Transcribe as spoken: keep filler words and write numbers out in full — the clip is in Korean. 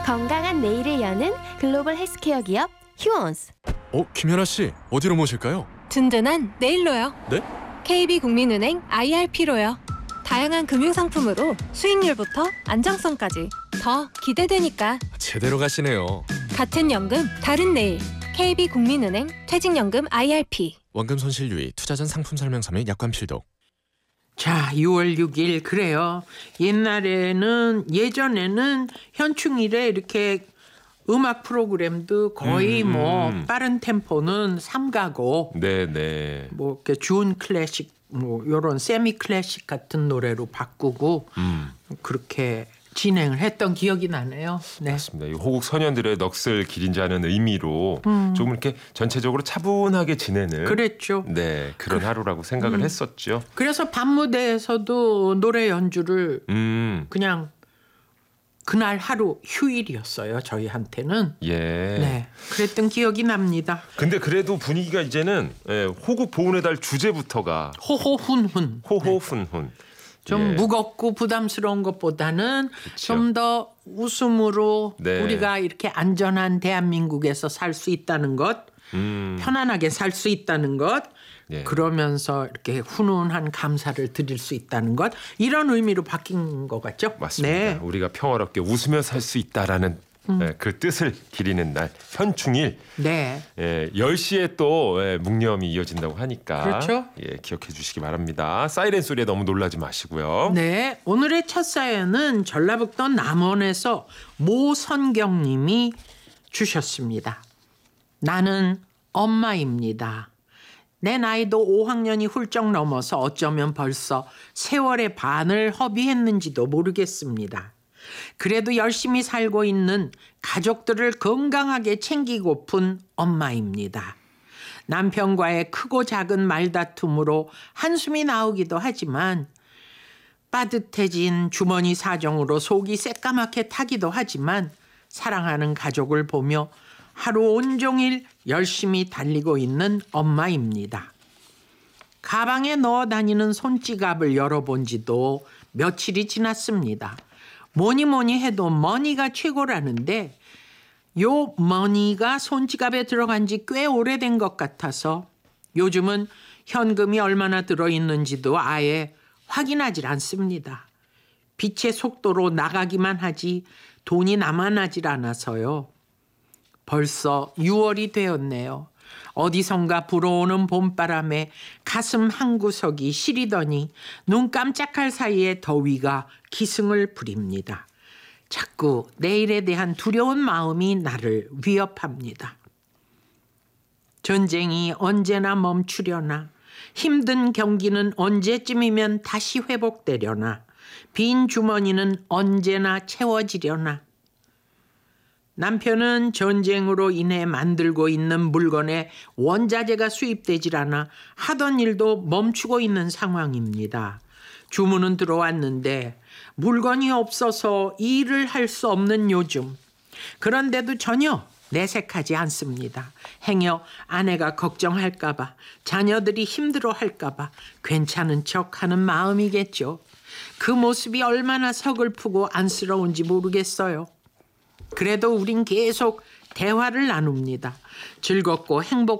건강한 내일을 여는 글로벌 헬스케어 기업 휴원스. 어, 김연아 씨, 어디로 모실까요? 든든한 내일로요. 네? 케이비국민은행 아이알피로요. 다양한 금융상품으로 수익률부터 안정성까지 더 기대되니까. 제대로 가시네요. 같은 연금 다른 내일. 케이비국민은행 퇴직연금 아이알피. 원금 손실 유의, 투자 전 상품 설명서 및 약관 필독. 자, 유월 육일 그래요. 옛날에는 예전에는 현충일에 이렇게 음악 프로그램도 거의 음, 뭐 음. 빠른 템포는 삼가고 네네. 뭐 이렇게 준 클래식 뭐 요런 세미 클래식 같은 노래로 바꾸고 음. 그렇게 진행을 했던 기억이 나네요. 네. 맞습니다. 이 호국 소년들의 넋을 기린자는 의미로 음. 조금 이렇게 전체적으로 차분하게 지내는 그랬죠. 네 그런 하루라고 생각을 음. 했었죠. 그래서 밤무대에서도 노래 연주를 음, 그냥 그날 하루 휴일이었어요. 저희한테는. 예. 네. 그랬던 기억이 납니다. 근데 그래도 분위기가 이제는 예, 호국 보훈의 달 주제부터가 호호훈훈. 호호훈훈. 좀 예. 무겁고 부담스러운 것보다는 그쵸. 좀 더 웃음으로 네. 우리가 이렇게 안전한 대한민국에서 살 수 있다는 것, 음, 편안하게 살 수 있다는 것, 예. 그러면서 이렇게 훈훈한 감사를 드릴 수 있다는 것, 이런 의미로 바뀐 것 같죠? 맞습니다. 네. 우리가 평화롭게 웃으며 살 수 있다라는 예, 그 뜻을 기리는 날 현충일. 네. 예, 열 시에 또 예, 묵념이 이어진다고 하니까 그렇죠. 예, 기억해 주시기 바랍니다. 사이렌 소리에 너무 놀라지 마시고요. 네, 오늘의 첫 사연은 전라북도 남원에서 모선경 님이 주셨습니다. 나는 엄마입니다. 내 나이도 오 학년이 훌쩍 넘어서 어쩌면 벌써 세월의 반을 허비했는지도 모르겠습니다. 그래도 열심히 살고 있는 가족들을 건강하게 챙기고픈 엄마입니다. 남편과의 크고 작은 말다툼으로 한숨이 나오기도 하지만 빠듯해진 주머니 사정으로 속이 새까맣게 타기도 하지만 사랑하는 가족을 보며 하루 온종일 열심히 달리고 있는 엄마입니다. 가방에 넣어 다니는 손지갑을 열어본 지도 며칠이 지났습니다. 뭐니 뭐니 해도 머니가 최고라는데 요 머니가 손지갑에 들어간 지 꽤 오래된 것 같아서 요즘은 현금이 얼마나 들어있는지도 아예 확인하지 않습니다. 빛의 속도로 나가기만 하지 돈이 남아나질 않아서요. 벌써 유월이 되었네요. 어디선가 불어오는 봄바람에 가슴 한구석이 시리더니 눈 깜짝할 사이에 더위가 기승을 부립니다. 자꾸 내일에 대한 두려운 마음이 나를 위협합니다. 전쟁이 언제나 멈추려나, 힘든 경기는 언제쯤이면 다시 회복되려나, 빈 주머니는 언제나 채워지려나. 남편은 전쟁으로 인해 만들고 있는 물건에 원자재가 수입되질 않아 하던 일도 멈추고 있는 상황입니다. 주문은 들어왔는데 물건이 없어서 일을 할 수 없는 요즘. 그런데도 전혀 내색하지 않습니다. 행여 아내가 걱정할까 봐, 자녀들이 힘들어할까 봐 괜찮은 척하는 마음이겠죠. 그 모습이 얼마나 서글프고 안쓰러운지 모르겠어요. 그래도 우린 계속 대화를 나눕니다. 즐겁고 행복